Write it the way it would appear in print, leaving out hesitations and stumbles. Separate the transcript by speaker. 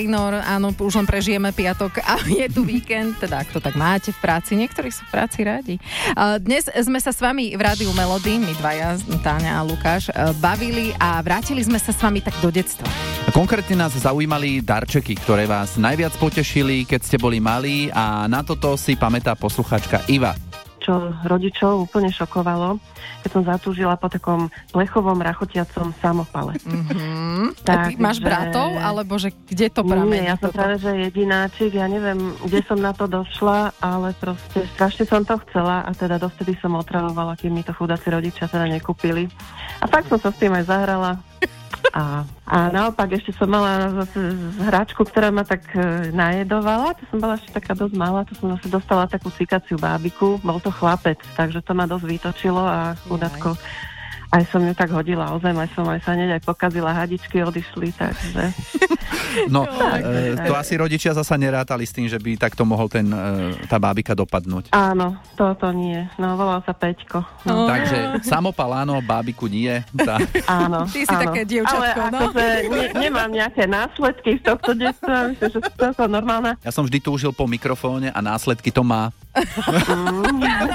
Speaker 1: Áno, už len prežijeme piatok a je tu víkend, teda ak to tak máte v práci, niektorí sú v práci radi. Dnes sme sa s vami v Rádiu Melody, my dvaja, Táňa a Lukáš, bavili a vrátili sme sa s vami tak do detstva.
Speaker 2: Konkrétne nás zaujímali darčeky, ktoré vás najviac potešili, keď ste boli malí, a na toto si pamätá poslucháčka Iva.
Speaker 3: Čo rodičov úplne šokovalo, keď som zatúžila po takom plechovom rachotiacom samopale.
Speaker 1: A ty máš bratov, alebo že kde to pramení?
Speaker 3: Nie, ja som práve že jedináčik, ja neviem, kde som na to došla, ale proste strašne som to chcela a teda dovtedy som otravovala, kým mi to chudáci rodičia teda nekúpili. A tak som sa s tým aj zahrala. A naopak ešte som mala zase hračku, ktorá ma tak najedovala. To som bola ešte taká dosť malá, to som zase dostala takú cikaciu bábiku. Bol to chlapec, takže to ma dosť vytočilo a chudátko aj som ju tak hodila o zem, aj som aj sa hneď aj pokazila, hadičky odišli, takže...
Speaker 2: No, to asi rodičia zasa nerátali s tým, že by takto mohol tá bábika dopadnúť.
Speaker 3: Áno, toto nie. No, volal sa Peťko. No.
Speaker 2: Takže samopal áno, bábiku nie.
Speaker 3: Áno,
Speaker 1: ty si také dievčatko,
Speaker 3: ale akože nemám nejaké následky z tohto detstva, myslím, že to je normálne.
Speaker 2: Ja som vždy túžil po mikrofóne a následky to má.